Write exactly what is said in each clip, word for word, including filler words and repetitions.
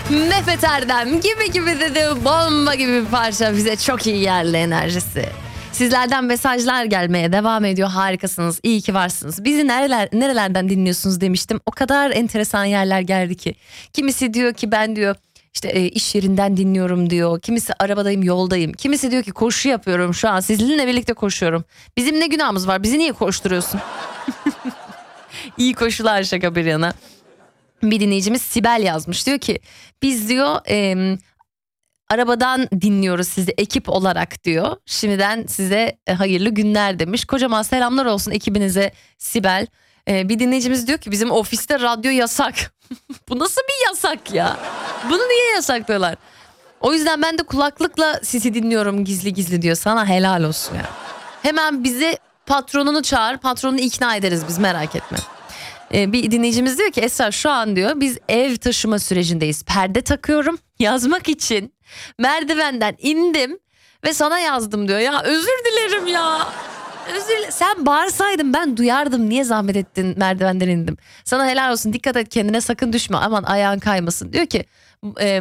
Mehmet Erdem gibi gibi dedi, bomba gibi bir parça, bize çok iyi geldi enerjisi. Sizlerden mesajlar gelmeye devam ediyor. Harikasınız. İyi ki varsınız. Bizi nereler, nerelerden dinliyorsunuz demiştim. O kadar enteresan yerler geldi ki. Kimisi diyor ki ben diyor işte e, iş yerinden dinliyorum diyor. Kimisi arabadayım, yoldayım. Kimisi diyor ki koşu yapıyorum şu an. Sizinle birlikte koşuyorum. Bizim ne günahımız var? Bizi niye koşturuyorsun? İyi koşular, şaka bir yana. Bir dinleyicimiz Sibel yazmış. Diyor ki biz diyor e, arabadan dinliyoruz sizi ekip olarak diyor. Şimdiden size hayırlı günler demiş. Kocaman selamlar olsun ekibinize Sibel. Ee, bir dinleyicimiz diyor ki bizim ofiste radyo yasak. Bu nasıl bir yasak ya? Bunu niye yasaklıyorlar? O yüzden ben de kulaklıkla sizi dinliyorum gizli gizli diyor. Sana helal olsun ya. Hemen bizi patronunu çağır, patronunu ikna ederiz biz, merak etme. Ee, bir dinleyicimiz diyor ki Esra şu an diyor biz ev taşıma sürecindeyiz. Perde takıyorum yazmak için. Merdivenden indim ve sana yazdım diyor. Ya özür dilerim ya. Özür dilerim. Sen bağırsaydın ben duyardım. Niye zahmet ettin, merdivenden indim. Sana helal olsun, dikkat et kendine, sakın düşme, aman ayağın kaymasın. Diyor ki e,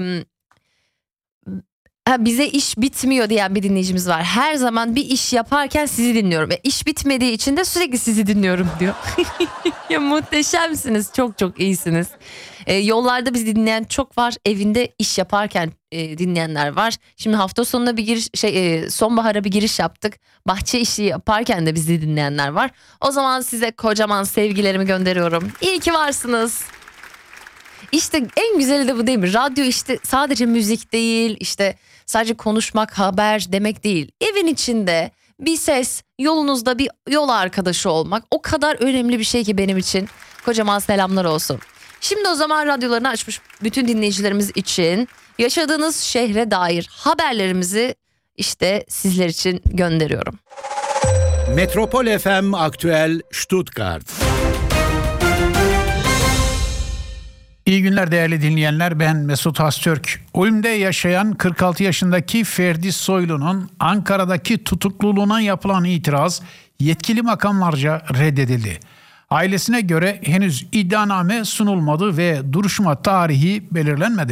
bize iş bitmiyor diyen bir dinleyicimiz var. Her zaman bir iş yaparken sizi dinliyorum. Ve iş bitmediği için de sürekli sizi dinliyorum diyor. Ya muhteşemsiniz, çok çok iyisiniz. E, yollarda bizi dinleyen çok var. Evinde iş yaparken e, dinleyenler var. Şimdi hafta sonuna bir giriş, şey e, sonbahara bir giriş yaptık. Bahçe işi yaparken de bizi dinleyenler var. O zaman size kocaman sevgilerimi gönderiyorum. İyi ki varsınız. İşte en güzeli de bu değil mi? Radyo işte sadece müzik değil, işte sadece konuşmak, haber demek değil. Evin içinde bir ses, yolunuzda bir yol arkadaşı olmak o kadar önemli bir şey ki benim için. Kocaman selamlar olsun. Şimdi o zaman radyolarını açmış bütün dinleyicilerimiz için yaşadığınız şehre dair haberlerimizi işte sizler için gönderiyorum. Metropol F M Aktüel Stuttgart. İyi günler değerli dinleyenler, ben Mesut Hastürk. Ulm'de yaşayan kırk altı yaşındaki Ferdi Soylu'nun Ankara'daki tutukluluğuna yapılan itiraz yetkili makamlarca reddedildi. Ailesine göre henüz iddianame sunulmadı ve duruşma tarihi belirlenmedi.